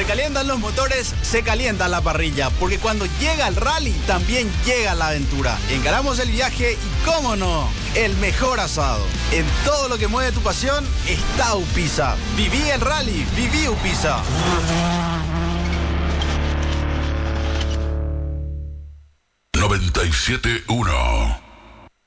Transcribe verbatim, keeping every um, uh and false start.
calientan los motores, se calienta la parrilla, porque cuando llega el rally, también llega la aventura. Encaramos el viaje y, cómo no, el mejor asado. En todo lo que mueve tu pasión está Upisa. Viví el rally, viví Upisa. noventa y siete punto uno